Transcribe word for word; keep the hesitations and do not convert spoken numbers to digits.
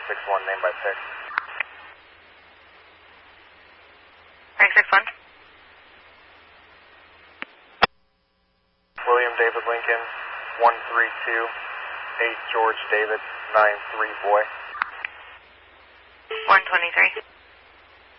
six one, name by pick. Rank six one. William David Lincoln, one three two, eight George David, nine three boy. one twenty-three.